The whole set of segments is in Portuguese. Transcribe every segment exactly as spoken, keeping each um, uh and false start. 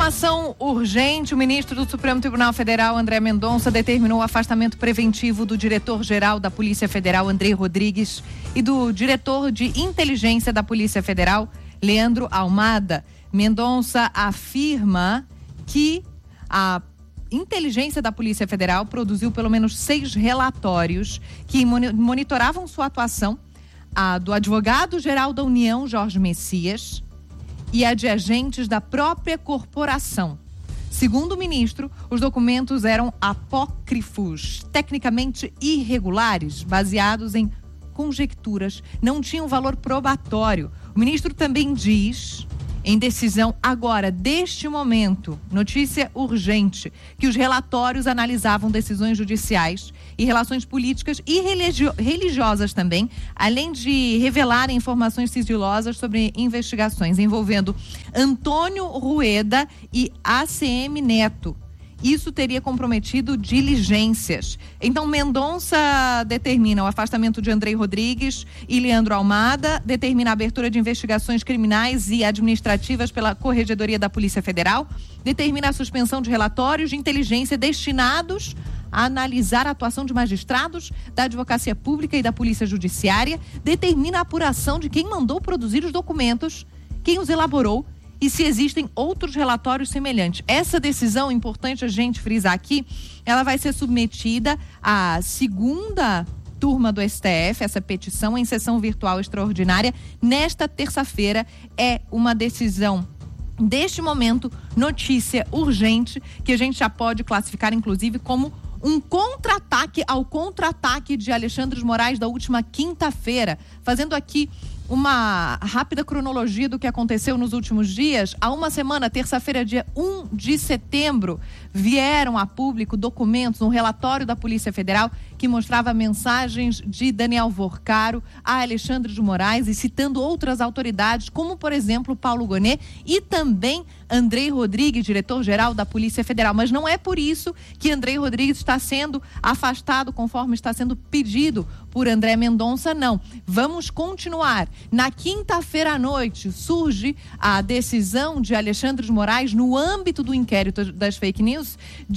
ação urgente, o ministro do Supremo Tribunal Federal, André Mendonça, determinou o afastamento preventivo do diretor-geral da Polícia Federal, Andrei Rodrigues, e do diretor de inteligência da Polícia Federal, Leandro Almada. Mendonça afirma que a inteligência da Polícia Federal produziu pelo menos seis relatórios que monitoravam sua atuação, a do advogado-geral da União, Jorge Messias, e a de agentes da própria corporação. Segundo o ministro, os documentos eram apócrifos, tecnicamente irregulares, baseados em conjecturas, não tinham valor probatório. O ministro também diz, em decisão agora, deste momento, notícia urgente, que os relatórios analisavam decisões judiciais e relações políticas e religio- religiosas também, além de revelarem informações sigilosas sobre investigações envolvendo Antônio Rueda e A C M Neto. Isso teria comprometido diligências. Então, Mendonça determina o afastamento de Andrei Rodrigues e Leandro Almada, determina a abertura de investigações criminais e administrativas pela Corregedoria da Polícia Federal, determina a suspensão de relatórios de inteligência destinados a analisar a atuação de magistrados, da Advocacia Pública e da Polícia Judiciária, determina a apuração de quem mandou produzir os documentos, quem os elaborou, e se existem outros relatórios semelhantes. Essa decisão, importante a gente frisar aqui, ela vai ser submetida à segunda turma do S T F, essa petição em sessão virtual extraordinária, nesta terça-feira. É uma decisão, deste momento, notícia urgente, que a gente já pode classificar, inclusive, como um contra-ataque ao contra-ataque de Alexandre de Moraes da última quinta-feira. Fazendo aqui uma rápida cronologia do que aconteceu nos últimos dias. Há uma semana, terça-feira, dia um de setembro, vieram a público documentos, um relatório da Polícia Federal que mostrava mensagens de Daniel Vorcaro a Alexandre de Moraes e citando outras autoridades, como, por exemplo, Paulo Gonet e também Andrei Rodrigues, diretor-geral da Polícia Federal. Mas não é por isso que Andrei Rodrigues está sendo afastado, conforme está sendo pedido por André Mendonça, não. Vamos continuar. Na quinta-feira à noite, surge a decisão de Alexandre de Moraes, no âmbito do inquérito das fake news,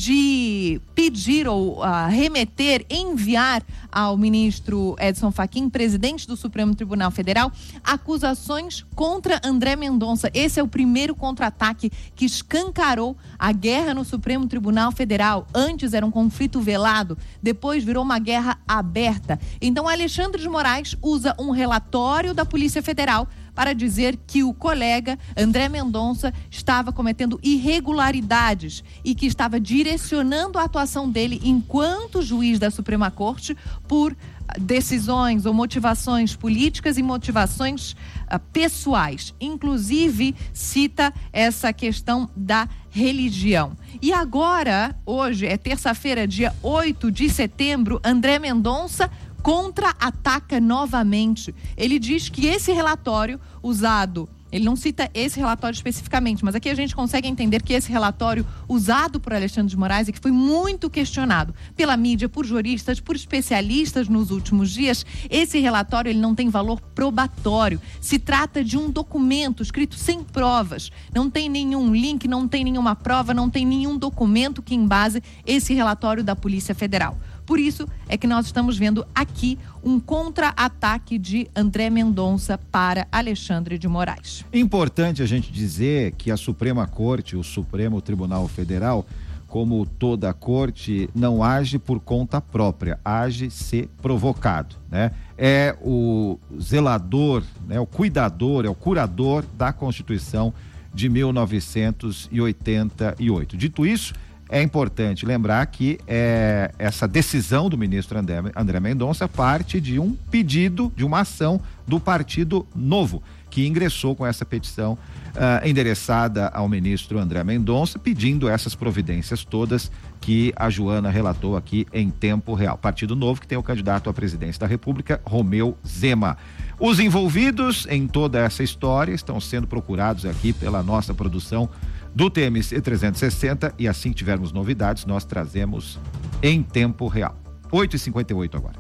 de pedir ou uh, remeter, enviar ao ministro Edson Fachin, presidente do Supremo Tribunal Federal, acusações contra André Mendonça. Esse é o primeiro contra-ataque que escancarou a guerra no Supremo Tribunal Federal. Antes era um conflito velado, depois virou uma guerra aberta. Então, Alexandre de Moraes usa um relatório da Polícia Federal para dizer que o colega André Mendonça estava cometendo irregularidades e que estava direcionando a atuação dele enquanto juiz da Suprema Corte por decisões ou motivações políticas e motivações uh, pessoais. Inclusive, cita essa questão da religião. E agora, hoje é terça-feira, dia oito de setembro, André Mendonça contra-ataca novamente. Ele diz que esse relatório usado, ele não cita esse relatório especificamente, mas aqui a gente consegue entender que esse relatório usado por Alexandre de Moraes e que foi muito questionado pela mídia, por juristas, por especialistas nos últimos dias, esse relatório ele não tem valor probatório. Se trata de um documento escrito sem provas, não tem nenhum link, não tem nenhuma prova, não tem nenhum documento que embase esse relatório da Polícia Federal. Por isso é que nós estamos vendo aqui um contra-ataque de André Mendonça para Alexandre de Moraes. Importante a gente dizer que a Suprema Corte, o Supremo Tribunal Federal, como toda a corte, não age por conta própria, age se provocado, né? É o zelador, né? O cuidador, é o curador da Constituição de mil novecentos e oitenta e oito. Dito isso, é importante lembrar que é, essa decisão do ministro André, André Mendonça parte de um pedido, de uma ação do Partido Novo, que ingressou com essa petição uh, endereçada ao ministro André Mendonça, pedindo essas providências todas que a Joana relatou aqui em tempo real. Partido Novo, que tem o candidato à presidência da República, Romeu Zema. Os envolvidos em toda essa história estão sendo procurados aqui pela nossa produção do T M C trezentos e sessenta, e assim que tivermos novidades, nós trazemos em tempo real. oito e cinquenta e oito agora.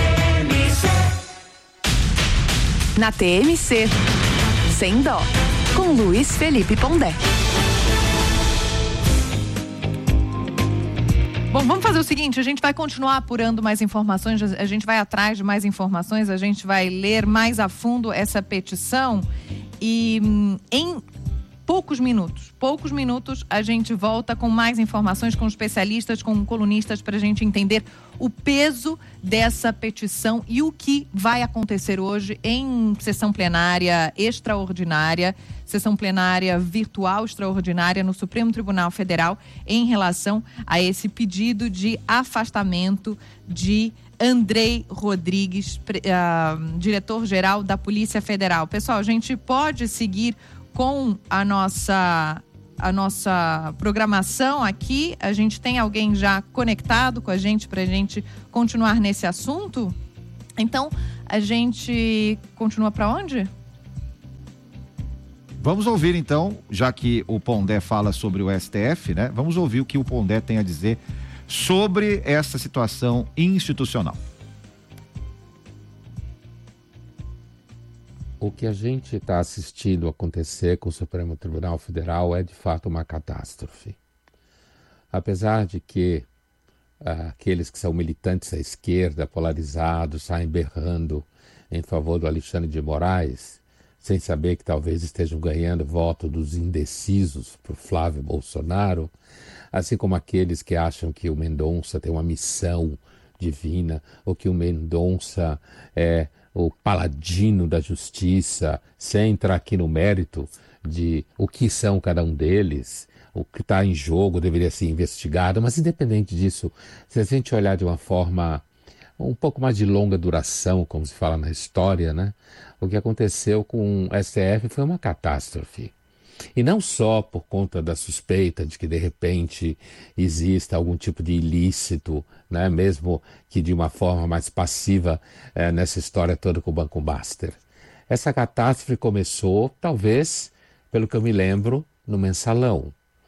Na T M C, sem dó. com Luiz Felipe Pondé. Bom, vamos fazer o seguinte, a gente vai continuar apurando mais informações, a gente vai atrás de mais informações, a gente vai ler mais a fundo essa petição e em poucos minutos, poucos minutos a gente volta com mais informações, com especialistas, com colunistas, para a gente entender o peso dessa petição e o que vai acontecer hoje em sessão plenária extraordinária, sessão plenária virtual extraordinária no Supremo Tribunal Federal em relação a esse pedido de afastamento de Andrei Rodrigues, uh, diretor-geral da Polícia Federal. Pessoal, a gente pode seguir com a nossa, a nossa programação aqui. A gente tem alguém já conectado com a gente para a gente continuar nesse assunto? Então, a gente continua para onde? Vamos ouvir então, já que o Pondé fala sobre o S T F, né? Vamos ouvir o que o Pondé tem a dizer sobre essa situação institucional. O que a gente está assistindo acontecer com o Supremo Tribunal Federal é de fato uma catástrofe. Apesar de que ah, aqueles que são militantes à esquerda, polarizados, saem berrando em favor do Alexandre de Moraes, sem saber que talvez estejam ganhando voto dos indecisos para o Flávio Bolsonaro, assim como aqueles que acham que o Mendonça tem uma missão divina, ou que o Mendonça é o paladino da justiça, sem entrar aqui no mérito de o que são cada um deles, o que está em jogo deveria ser investigado, mas independente disso, se a gente olhar de uma forma um pouco mais de longa duração, como se fala na história, né? O que aconteceu com o S T F foi uma catástrofe. E não só por conta da suspeita de que, de repente, exista algum tipo de ilícito, né? Mesmo que de uma forma mais passiva eh, nessa história toda com o Banco Baster. Essa catástrofe começou, talvez, pelo que eu me lembro, no Mensalão.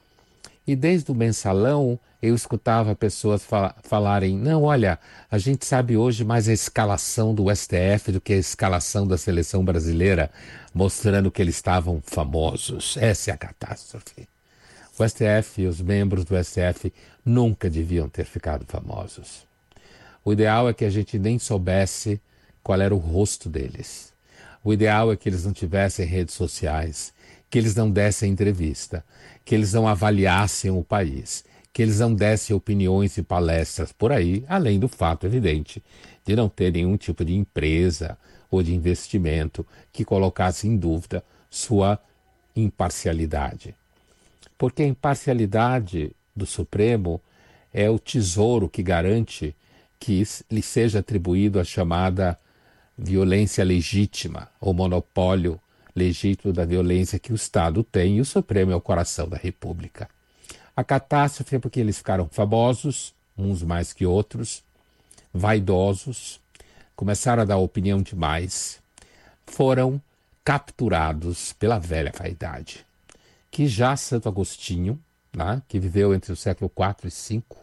E desde o Mensalão eu escutava pessoas fal- falarem, não, olha, a gente sabe hoje mais a escalação do S T F do que a escalação da seleção brasileira, mostrando que eles estavam famosos. Essa é a catástrofe. O S T F e os membros do S T F nunca deviam ter ficado famosos. O ideal é que a gente nem soubesse qual era o rosto deles. O ideal é que eles não tivessem redes sociais, que eles não dessem entrevista, que eles não avaliassem o país, que eles não dessem opiniões e palestras por aí, além do fato evidente de não ter nenhum tipo de empresa ou de investimento que colocasse em dúvida sua imparcialidade. Porque a imparcialidade do Supremo é o tesouro que garante que lhe seja atribuído a chamada violência legítima, ou monopólio legítimo da violência que o Estado tem, e o Supremo é o coração da República. A catástrofe é porque eles ficaram famosos, uns mais que outros, vaidosos, começaram a dar opinião demais, foram capturados pela velha vaidade, que já Santo Agostinho, né, que viveu entre o século quatro e cinco,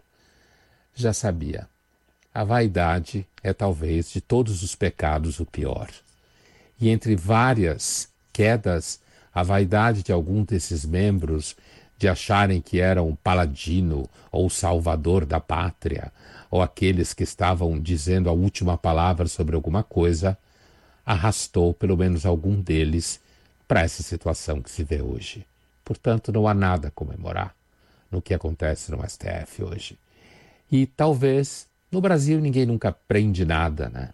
já sabia. A vaidade é talvez de todos os pecados o pior. E entre várias quedas, a vaidade de algum desses membros de acharem que eram um paladino ou salvador da pátria, ou aqueles que estavam dizendo a última palavra sobre alguma coisa, arrastou pelo menos algum deles para essa situação que se vê hoje. Portanto, não há nada a comemorar no que acontece no S T F hoje. E talvez no Brasil ninguém nunca aprende nada, né?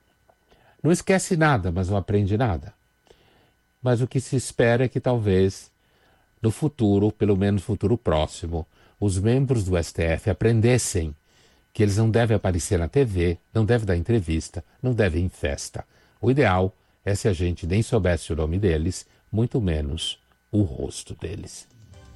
Não esquece nada, mas não aprende nada. Mas o que se espera é que talvez no futuro, pelo menos no futuro próximo, os membros do S T F aprendessem que eles não devem aparecer na T V, não devem dar entrevista, não devem ir em festa. O ideal é se a gente nem soubesse o nome deles, muito menos o rosto deles.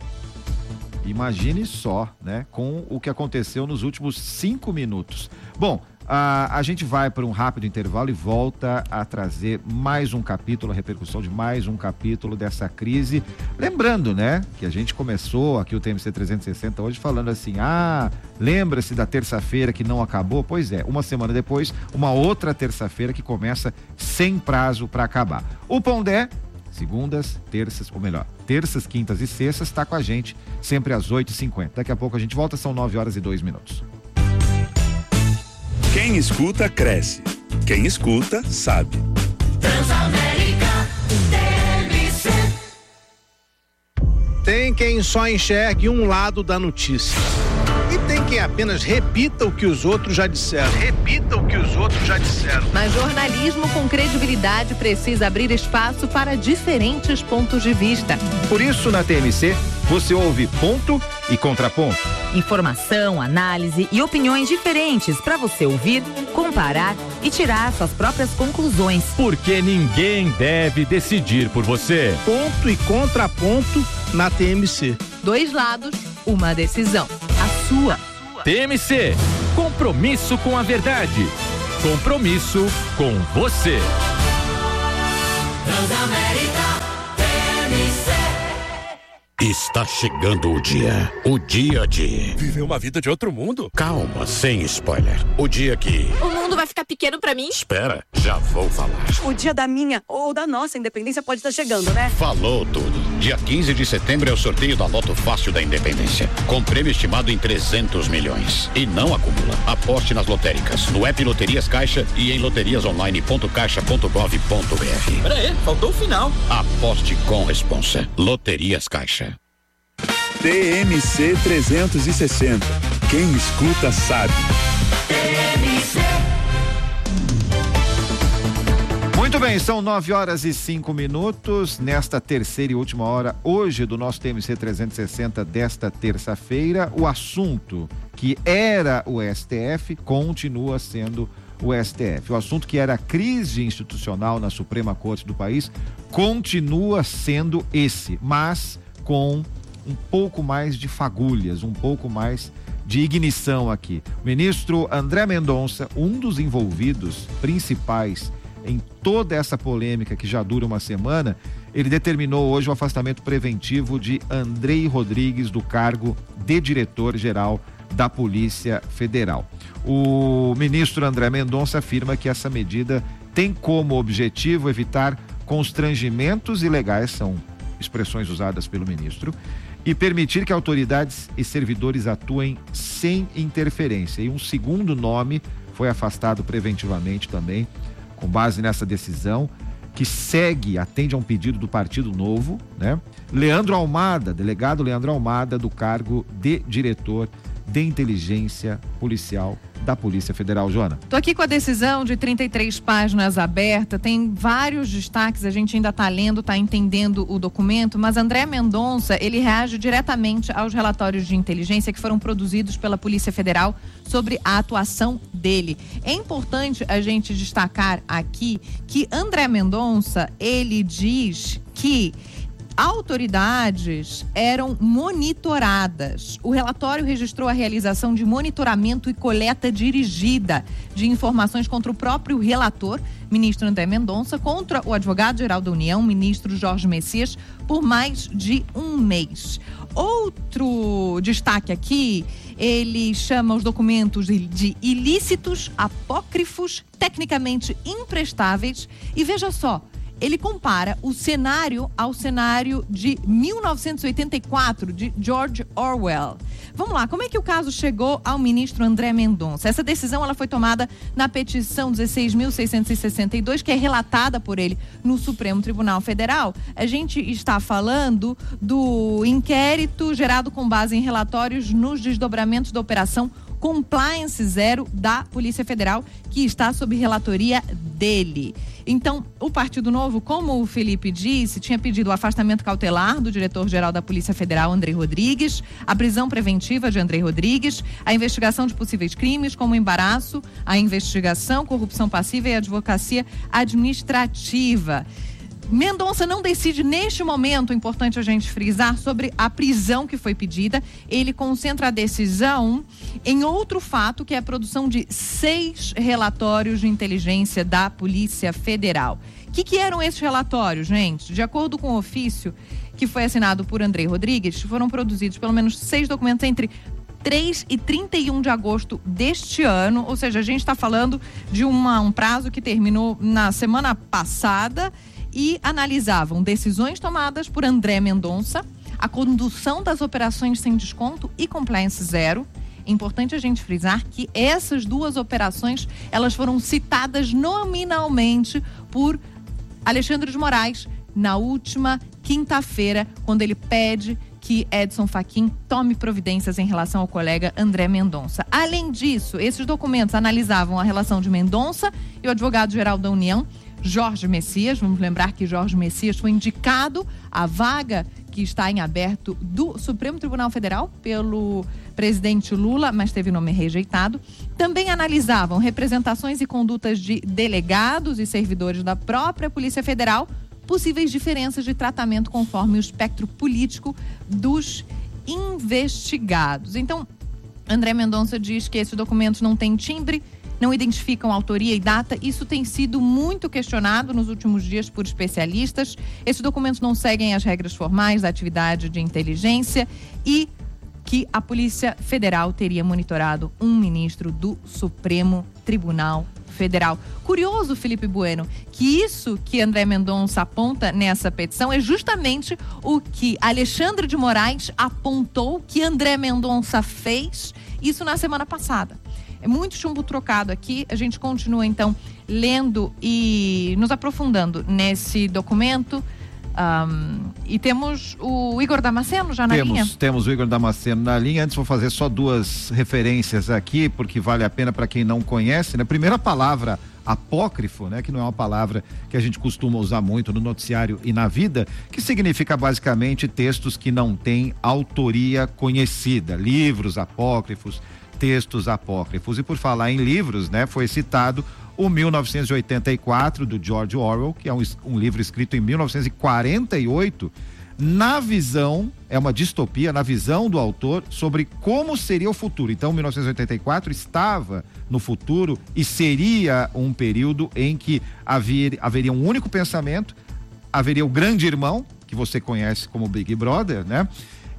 Imagine só, né, com o que aconteceu nos últimos cinco minutos. Bom, a, a gente vai para um rápido intervalo e volta a trazer mais um capítulo, a repercussão de mais um capítulo dessa crise. Lembrando, né, que a gente começou aqui o T M C trezentos e sessenta hoje falando assim, ah, lembra-se da terça-feira que não acabou? Pois é, uma semana depois, uma outra terça-feira que começa sem prazo para acabar. O Pondé Segundas, terças, ou melhor, terças, quintas e sextas, está com a gente sempre às oito e cinquenta. Daqui a pouco a gente volta, são nove horas e dois minutos. Quem escuta, cresce. Quem escuta, sabe. Transamérica T M C. Tem quem só enxergue um lado da notícia. E tem quem apenas repita o que os outros já disseram. Repita o que os outros já disseram. Mas jornalismo com credibilidade precisa abrir espaço para diferentes pontos de vista. Por isso, na T M C, você ouve ponto e contraponto. Informação, análise e opiniões diferentes para você ouvir, comparar e tirar suas próprias conclusões. Porque ninguém deve decidir por você. Ponto e contraponto na T M C. Dois lados, uma decisão. A sua. T M C. Compromisso com a verdade. Compromisso com você. Transamérica T M C. Está chegando o dia. O dia de... viver uma vida de outro mundo? Calma, sem spoiler. O dia que... o mundo vai ficar pequeno pra mim? Espera, já vou falar. O dia da minha ou da nossa independência pode estar chegando, né? Falou tudo. Dia quinze de setembro é o sorteio da Loto Fácil da Independência. Com prêmio estimado em trezentos milhões. E não acumula. Aposte nas lotéricas, no app Loterias Caixa e em loterias online ponto caixa ponto gov ponto br. Pera aí, faltou o final. Aposte com responsa. Loterias Caixa. T M C trezentos e sessenta. Quem escuta, sabe. T M C. Muito bem, são nove horas e cinco minutos nesta terceira e última hora hoje do nosso T M C trezentos e sessenta desta terça-feira. O assunto que era o S T F continua sendo o S T F. O assunto que era a crise institucional na Suprema Corte do país continua sendo esse, mas com um pouco mais de fagulhas, um pouco mais de ignição aqui. O ministro André Mendonça, um dos envolvidos principais em toda essa polêmica que já dura uma semana, ele determinou hoje o afastamento preventivo de Andrei Rodrigues do cargo de diretor-geral da Polícia Federal. O ministro André Mendonça afirma que essa medida tem como objetivo evitar constrangimentos ilegais, são expressões usadas pelo ministro, e permitir que autoridades e servidores atuem sem interferência. E um segundo nome foi afastado preventivamente também, com base nessa decisão, que segue, atende a um pedido do Partido Novo, né? Leandro Almada, delegado Leandro Almada, do cargo de diretor de inteligência policial da Polícia Federal. Joana. Tô aqui com a decisão de trinta e três páginas aberta, tem vários destaques, a gente ainda tá lendo, tá entendendo o documento, mas André Mendonça, ele reage diretamente aos relatórios de inteligência que foram produzidos pela Polícia Federal sobre a atuação dele. É importante a gente destacar aqui que André Mendonça, ele diz que autoridades eram monitoradas. O relatório registrou a realização de monitoramento e coleta dirigida de informações contra o próprio relator, ministro André Mendonça, contra o advogado-geral da União, ministro Jorge Messias, por mais de um mês. Outro destaque aqui, ele chama os documentos de, de ilícitos, apócrifos, tecnicamente imprestáveis, e veja só, ele compara o cenário ao cenário de mil novecentos e oitenta e quatro, de George Orwell. Vamos lá, como é que o caso chegou ao ministro André Mendonça? Essa decisão ela foi tomada na petição dezesseis mil seiscentos e sessenta e dois, que é relatada por ele no Supremo Tribunal Federal. A gente está falando do inquérito gerado com base em relatórios nos desdobramentos da Operação Compliance Zero da Polícia Federal, que está sob relatoria dele. Então, o Partido Novo, como o Felipe disse, tinha pedido o afastamento cautelar do diretor-geral da Polícia Federal, Andrei Rodrigues, a prisão preventiva de Andrei Rodrigues, a investigação de possíveis crimes como embaraço, a investigação, corrupção passiva e advocacia administrativa. Mendonça não decide neste momento, importante a gente frisar, sobre a prisão que foi pedida. Ele concentra a decisão em outro fato, que é a produção de seis relatórios de inteligência da Polícia Federal. O que, que eram esses relatórios, gente? De acordo com o ofício que foi assinado por Andrei Rodrigues, foram produzidos pelo menos seis documentos entre três e trinta e um de agosto deste ano, ou seja, a gente está falando de uma, um prazo que terminou na semana passada. e analisavam decisões tomadas por André Mendonça, a condução das operações sem desconto e compliance zero. É importante a gente frisar que essas duas operações, elas foram citadas nominalmente por Alexandre de Moraes na última quinta-feira, quando ele pede que Edson Fachin tome providências em relação ao colega André Mendonça. Além disso, esses documentos analisavam a relação de Mendonça e o advogado-geral da União, Jorge Messias. Vamos lembrar que Jorge Messias foi indicado à vaga que está em aberto do Supremo Tribunal Federal pelo presidente Lula, mas teve nome rejeitado. Também analisavam representações e condutas de delegados e servidores da própria Polícia Federal, possíveis diferenças de tratamento conforme o espectro político dos investigados. Então, André Mendonça diz que esses documentos não têm timbre, não identificam autoria e data. Isso tem sido muito questionado nos últimos dias por especialistas. Esses documentos não seguem as regras formais da atividade de inteligência e que a Polícia Federal teria monitorado um ministro do Supremo Tribunal Federal. Curioso, Felipe Bueno, que isso que André Mendonça aponta nessa petição é justamente o que Alexandre de Moraes apontou que André Mendonça fez, isso na semana passada. É muito chumbo trocado aqui. A gente continua, então, lendo e nos aprofundando nesse documento. Um, e temos o Igor Damasceno já na temos, linha? Temos o Igor Damasceno na linha. Antes vou fazer só duas referências aqui, porque vale a pena para quem não conhece, né? Primeira palavra, apócrifo, né? Que não é uma palavra que a gente costuma usar muito no noticiário e na vida, que significa basicamente textos que não têm autoria conhecida, livros apócrifos, textos apócrifos. E por falar em livros, né? Foi citado o mil novecentos e oitenta e quatro, do George Orwell, que é um, um livro escrito em mil novecentos e quarenta e oito, na visão, é uma distopia, na visão do autor sobre como seria o futuro. Então, mil novecentos e oitenta e quatro estava no futuro e seria um período em que haver, haveria um único pensamento, haveria o grande irmão, que você conhece como Big Brother, né?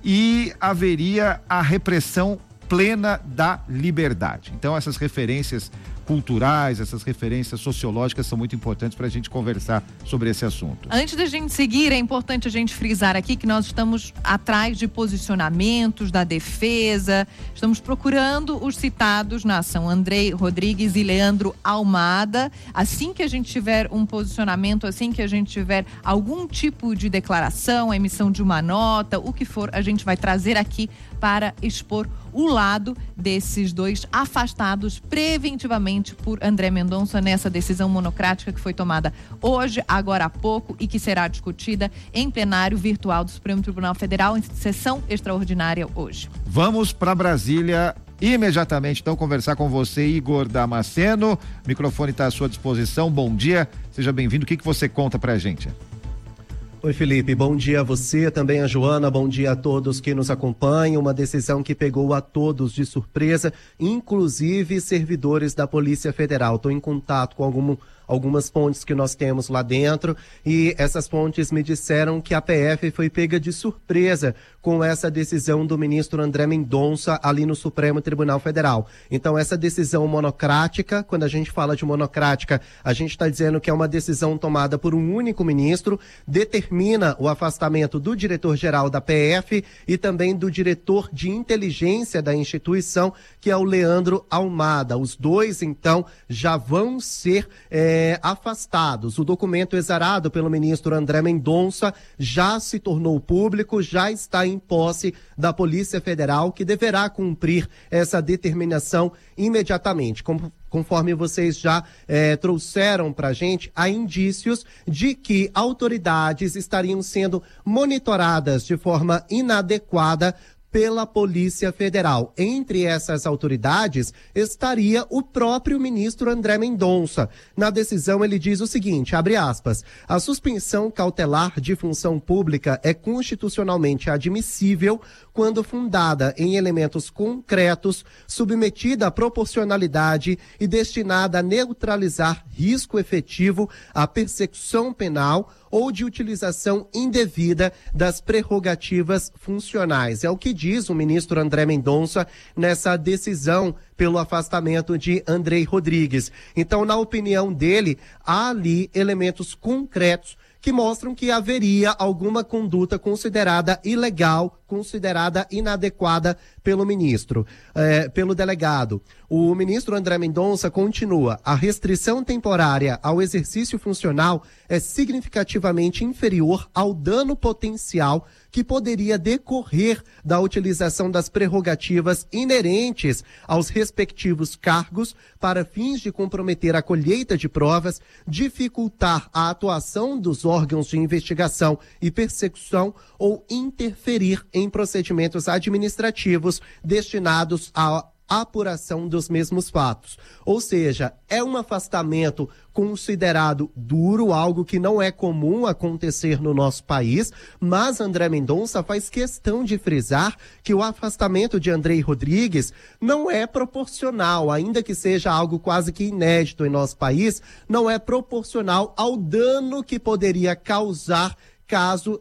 E haveria a repressão plena da liberdade. Então, essas referências culturais, essas referências sociológicas são muito importantes para a gente conversar sobre esse assunto. Antes da gente seguir, é importante a gente frisar aqui que nós estamos atrás de posicionamentos da defesa, estamos procurando os citados na ação Andrei Rodrigues e Leandro Almada. Assim que a gente tiver um posicionamento, assim que a gente tiver algum tipo de declaração, a emissão de uma nota, o que for, a gente vai trazer aqui para expor o lado desses dois afastados preventivamente por André Mendonça nessa decisão monocrática que foi tomada hoje, agora há pouco, e que será discutida em plenário virtual do Supremo Tribunal Federal em sessão extraordinária hoje. Vamos para Brasília imediatamente, então, conversar com você, Igor Damasceno. O microfone está à sua disposição. Bom dia, seja bem-vindo. O que que você conta pra gente? Oi, Felipe, bom dia a você, também a Joana, bom dia a todos que nos acompanham. Uma decisão que pegou a todos de surpresa, inclusive servidores da Polícia Federal. Estou em contato com algum, algumas fontes que nós temos lá dentro e essas fontes me disseram que a P F foi pega de surpresa com essa decisão do ministro André Mendonça ali no Supremo Tribunal Federal. Então, essa decisão monocrática, quando a gente fala de monocrática, a gente está dizendo que é uma decisão tomada por um único ministro, determina o afastamento do diretor-geral da P F e também do diretor de inteligência da instituição, que é o Leandro Almada. Os dois, então, já vão ser é, afastados. O documento exarado pelo ministro André Mendonça já se tornou público, já está em posse da Polícia Federal, que deverá cumprir essa determinação imediatamente. Como Conforme vocês já eh, trouxeram para a gente, há indícios de que autoridades estariam sendo monitoradas de forma inadequada pela Polícia Federal. Entre essas autoridades estaria o próprio ministro André Mendonça. Na decisão ele diz o seguinte, abre aspas, a suspensão cautelar de função pública é constitucionalmente admissível quando fundada em elementos concretos, submetida à proporcionalidade e destinada a neutralizar risco efetivo à persecução penal ou de utilização indevida das prerrogativas funcionais. É o que diz o ministro André Mendonça nessa decisão pelo afastamento de Andrei Rodrigues. Então, na opinião dele, há ali elementos concretos que mostram que haveria alguma conduta considerada ilegal, considerada inadequada pelo ministro, eh, pelo delegado. O ministro André Mendonça continua: a restrição temporária ao exercício funcional é significativamente inferior ao dano potencial que poderia decorrer da utilização das prerrogativas inerentes aos respectivos cargos para fins de comprometer a colheita de provas, dificultar a atuação dos órgãos de investigação e persecução ou interferir em procedimentos administrativos destinados a apuração dos mesmos fatos. Ou seja, é um afastamento considerado duro, algo que não é comum acontecer no nosso país, mas André Mendonça faz questão de frisar que o afastamento de Andrei Rodrigues não é proporcional, ainda que seja algo quase que inédito em nosso país, não é proporcional ao dano que poderia causar caso